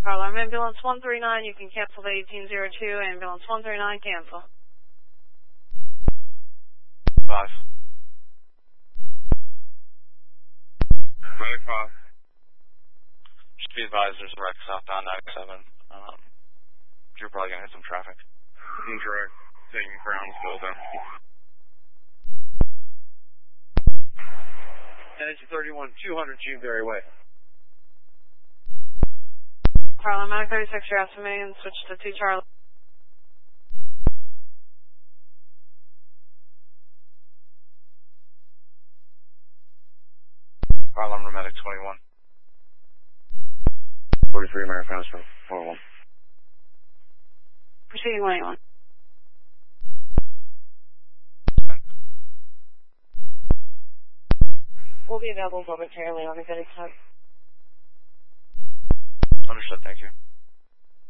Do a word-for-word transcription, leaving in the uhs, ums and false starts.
Harlem, ambulance one three nine, you can cancel the eighteen oh two, ambulance one three nine, cancel. Five. Medic five. Just be advised there's a wreck southbound ninety-seven. Um, you're probably going to hit some traffic. Incorrect. Taking ground building. Energy thirty-one, two hundred Juneberry Way. Harlem, Medic thirty-six, you're asking me and switch to two Charlie. Harlem, Medic twenty-one. forty-three American Hospital, four one. Proceeding one eighty-one. We'll be available momentarily on the good time. Understood, thank you.